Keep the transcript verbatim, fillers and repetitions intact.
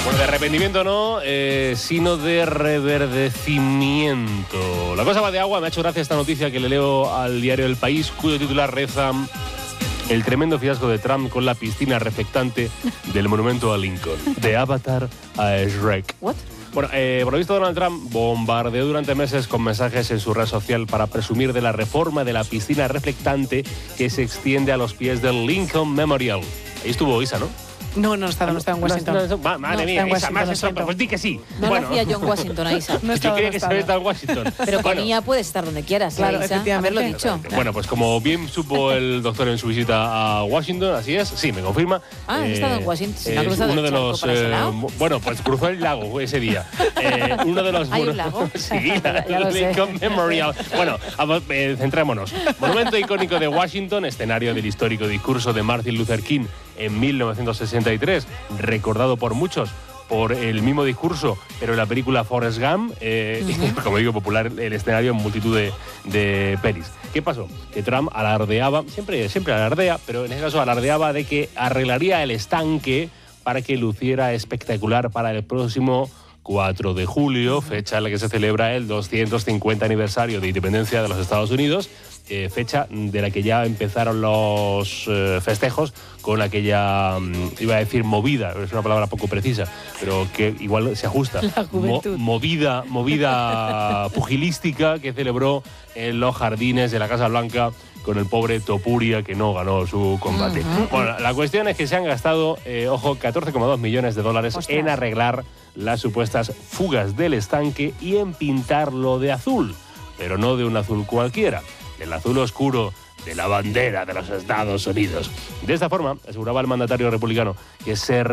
Bueno, de arrepentimiento no, eh, sino de reverdecimiento. La cosa va de agua. Me ha hecho gracia esta noticia que le leo al diario El País, cuyo titular reza: el tremendo fiasco de Trump con la piscina reflectante del monumento a Lincoln. De Avatar a Shrek. ¿What? Bueno, eh, por lo visto Donald Trump bombardeó durante meses con mensajes en su red social para presumir de la reforma de la piscina reflectante que se extiende a los pies del Lincoln Memorial. Ahí estuvo Isa, ¿no? No, no estaba, no estaba en Washington. No, no, no, madre No, mía, está en Isa, más Washington, eso, lo siento. pues di que sí. No Bueno. lo hacía yo en Washington, a Isa. No Yo estaba, creía no que se estaba. había estado en Washington. Pero con Bueno. ella puedes estar donde quieras, Claro, ¿eh, Isa? efectivamente. Haberlo dicho. Bueno, pues como bien supo el doctor en su visita a Washington, así es, sí, me confirma. Ah, has estado en Washington, se me ha es cruzado uno el de charco los, para ese eh, lado. bueno, pues cruzó el lago ese día. Eh, uno de los ¿Hay un mono- lago? Sí, Ya lo el sé. Lincoln Memorial. Bueno, vamos, eh, centrémonos. Monumento icónico de Washington, escenario del histórico discurso de Martin Luther King en mil novecientos sesenta y tres, recordado por muchos por el mismo discurso, pero en la película Forrest Gump, eh, uh-huh. como digo, popular el escenario en multitud de, de pelis. ¿Qué pasó? Que Trump alardeaba, siempre, siempre alardea, pero en ese caso alardeaba de que arreglaría el estanque para que luciera espectacular para el próximo cuatro de julio, fecha en la que se celebra el doscientos cincuenta aniversario de independencia de los Estados Unidos, eh, fecha de la que ya empezaron los eh, festejos con aquella, um, iba a decir movida, es una palabra poco precisa, pero que igual se ajusta. La juventud. Mo- movida, movida pugilística que celebró en los jardines de la Casa Blanca con el pobre Topuria, que no ganó su combate. Uh-huh. Bueno, la cuestión es que se han gastado, eh, ojo, catorce coma dos millones de dólares Ostras. en arreglar las supuestas fugas del estanque y en pintarlo de azul, pero no de un azul cualquiera, del azul oscuro de la bandera de los Estados Unidos. De esta forma, aseguraba el mandatario republicano que se